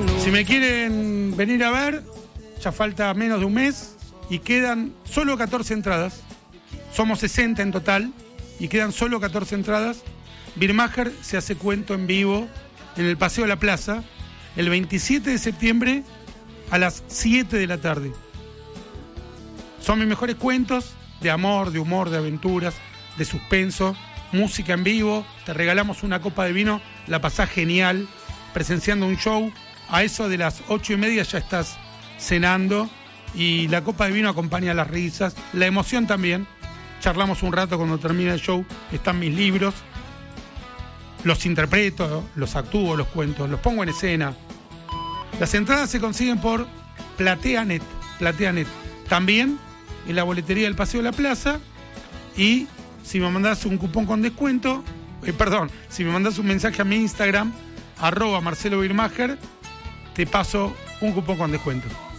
Si me quieren venir a ver, ya falta menos de un mes y quedan solo 14 entradas. Somos 60 en total y quedan solo 14 entradas. Birmacher se hace cuento en vivo en el Paseo de la Plaza el 27 de septiembre a las 7 de la tarde. Son mis mejores cuentos de amor, de humor, de aventuras, de suspenso, música en vivo. Te regalamos una copa de vino, la pasás genial, presenciando un show. A eso de las 8:30 ya estás cenando y la copa de vino acompaña las risas, la emoción también. Charlamos un rato cuando termina el show, están mis libros, los interpreto, los actúo, los cuento, los pongo en escena. Las entradas se consiguen por PlateaNet. También en la boletería del Paseo de la Plaza. Y si me mandás un cupón con descuento, si me mandás un mensaje a mi Instagram, @Marcelo Birmacher, te paso un cupón con descuento.